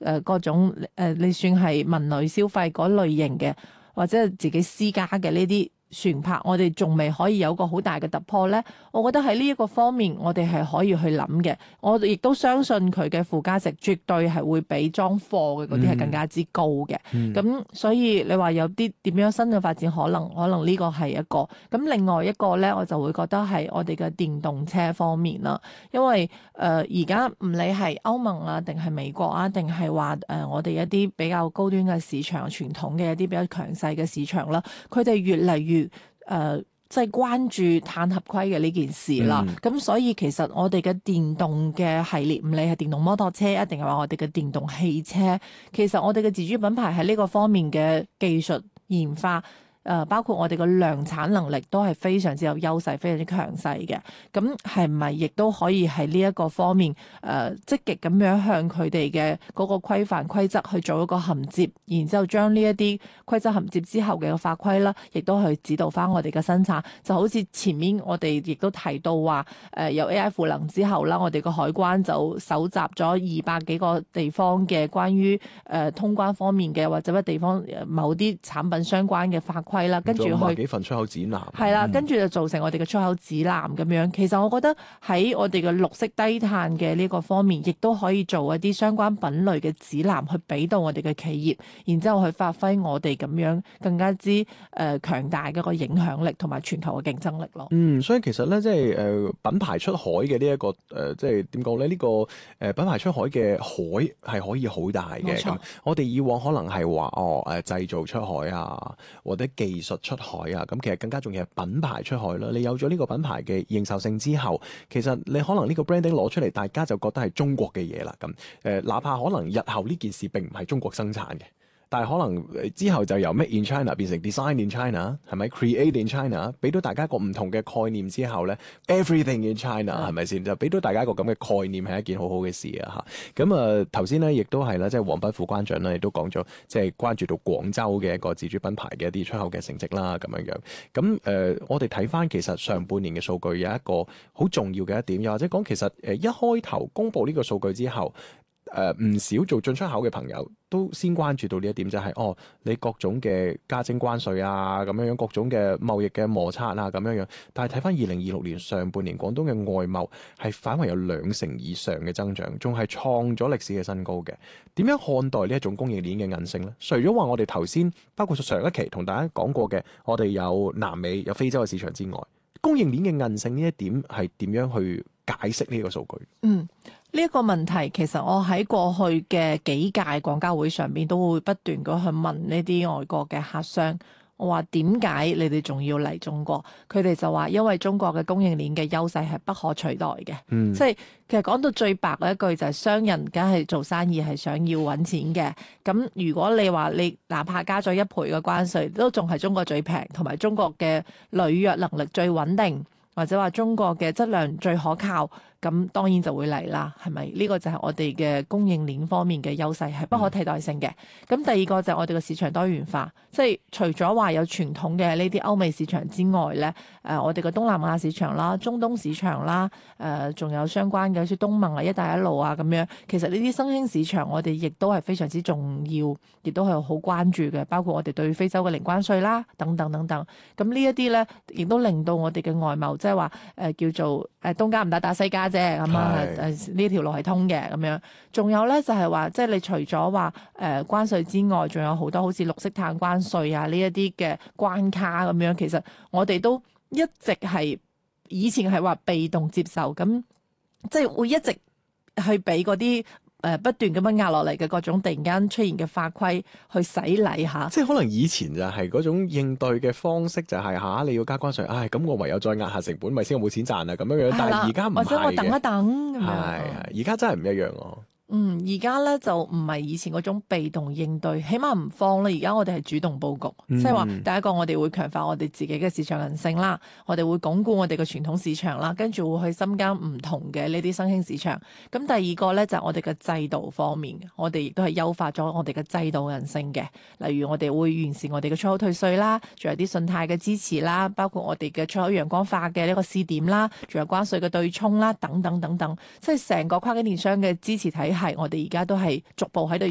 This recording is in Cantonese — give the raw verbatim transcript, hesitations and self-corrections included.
誒各種誒、呃，你算係文旅消費嗰類型嘅，或者係自己私家嘅呢啲船舶，我哋仲未可以有個好大嘅突破咧。我覺得喺呢一個方面，我哋係可以去諗嘅。我亦都相信佢嘅附加值絕對係會比裝貨嘅嗰啲係更加之高嘅。咁、嗯、所以你話有啲點樣新嘅發展，可能可能呢個係一個。咁另外一個咧，我就會覺得係我哋嘅電動車方面啦。因為誒而家唔理係歐盟啊，定係美國啊，定係話誒我哋一啲比較高端嘅市場、傳統嘅一啲比較強勢嘅市場啦，佢哋越嚟越誒，即、呃、係、就是、關注碳合規嘅呢件事啦。咁、嗯、所以其實我哋嘅電動嘅系列，唔理係電動摩托車，一定係話我哋嘅電動汽車，其實我哋嘅自主品牌喺呢個方面嘅技術研發。誒、呃、包括我哋嘅量產能力都係非常之有優勢，非常之強勢嘅。咁係唔係亦都可以喺呢一個方面誒、呃、積極咁樣向佢哋嘅嗰個規範規則去做一個銜接，然之後將呢一啲規則銜接之後嘅法規啦，亦都去指導翻我哋嘅生產。就好似前面我哋亦都提到話誒、呃、有 A I 賦能之後啦，我哋個海關就搜集咗二百幾個地方嘅關於誒、呃、通關方面嘅或者乜地方某啲產品相關嘅法規。係啦，跟住去幾份出口指南， 係啦，跟住就造成我哋嘅出口指南咁樣。其實我覺得喺我哋嘅綠色低碳嘅呢個方面，亦都可以做一啲相關品類嘅指南，去俾到我哋嘅企業，然之後去發揮我哋咁樣更加之誒、呃、強大嘅一個影響力同埋全球嘅競爭力咯。 嗯，所以其實咧，即係誒品牌出海嘅呢一個誒、呃，即係點講咧？呢、這個誒、呃、品牌出海嘅海係可以好大嘅。咁我哋以往可能係話哦誒製造出海啊，或者技術出海啊，咁其實更加重要係品牌出海啦。你有咗呢個品牌嘅認受性之後，其實你可能呢個 branding 攞出嚟，大家就覺得係中國嘅嘢啦。咁誒、呃，哪怕可能日後呢件事並唔係中國生產嘅。但係可能之後就由 Made in China 變成 Design in China， 係咪 Create in China？ 俾到大家一個唔同嘅概念之後咧 ，Everything in China 係咪先？就俾到大家一個咁嘅概念係一件好好嘅事啊！嚇，咁啊頭先咧亦都係啦，即係黃斌副關長咧亦都講咗，即係關注到廣州嘅一個自主品牌嘅一啲出口嘅成績啦，咁樣樣。咁誒、呃，我哋睇翻其實上半年嘅數據有一個好重要嘅一點，又或者講其實誒一開頭公布呢個數據之後。誒唔、呃、少做進出口嘅朋友都先關注到呢一點，就係、是、哦，你各種嘅加徵關稅啊，咁樣樣各種嘅貿易嘅摩擦啊，咁樣樣。但係睇翻二零二六年上半年，廣東嘅外貿係反為有兩成以上嘅增長，仲係創咗歷史嘅新高嘅。點樣看待呢一種供應鏈嘅韌性呢？除咗話我哋頭先包括上一期同大家講過嘅，我哋有南美、有非洲嘅市場之外，供應鏈嘅韌性呢一點係點樣去解釋呢個數據？ 嗯。呢一個問題其實我喺過去嘅幾屆廣交會上邊都會不斷咁去問呢啲外國嘅客商，我話點解你哋仲要嚟中國？佢哋就話因為中國嘅供應鏈嘅優勢係不可取代嘅。嗯，即係其實講到最白嘅一句就係商人梗係做生意係想要揾錢嘅。咁如果你話你哪怕加咗一倍嘅關稅，都仲係中國最平，同埋中國嘅履約能力最穩定，或者話中國嘅質量最可靠。咁當然就會嚟啦，係咪？呢個就係我哋嘅供應鏈方面嘅優勢，係不可替代性嘅。咁、嗯、第二個就係我哋嘅市場多元化，即係除咗話有傳統嘅呢啲歐美市場之外咧，誒、呃、我哋嘅東南亞市場啦、中東市場啦，誒、呃、仲有相關嘅好似東盟啊、一帶一路啊咁樣。其實呢啲新興市場我哋亦都係非常之重要，亦都係好關注嘅。包括我哋對非洲嘅零關稅啦，等等等等。咁呢一啲咧，亦都令到我哋嘅外貿即係話誒叫做誒東家唔打打西家。啫咁啊！誒呢條路係通嘅咁樣，仲有咧就係話，即係你除咗話誒關稅之外，仲有好多好似綠色碳關稅啊呢一啲嘅關卡咁樣。其實我哋都一直係以前係話被動接受，咁即係會一直去俾嗰啲誒不斷咁樣壓落嚟嘅各種突然間出現嘅法規去洗禮下。 即係可能以前就係嗰種應對嘅方式就係、是、嚇、啊、你要加關稅，唉咁我唯有再壓下成本，咪先我冇錢賺啊咁樣樣。的但係而家唔係嘅， 或者我等一等咁樣。 係係，而家真係唔一樣喎。 嗯，而家咧就唔係以前嗰種被動應對，起碼唔慌啦。而家我哋係主動佈局，嗯、即係話第一個我哋會強化我哋自己嘅市場韌性啦，我哋會鞏固我哋嘅傳統市場啦，跟住會去深耕唔同嘅呢啲新興市場。咁第二個咧就係、是、我哋嘅制度方面，我哋亦都係優化咗我哋嘅制度韌性嘅。例如我哋會完善我哋嘅出口退稅啦，仲有啲信貸嘅支持啦，包括我哋嘅出口陽光化嘅呢個試點啦，仲有關稅嘅對沖啦，等等等等，即係成個跨境電商嘅支持體系。係，我哋而家都係逐步喺度